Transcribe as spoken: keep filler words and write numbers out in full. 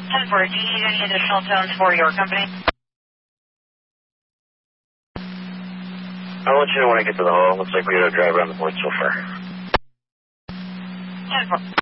ten four, do you need any additional tones for your company? I'll let you know when I get to the hall. Looks like we got to drive around the board so far. ten four.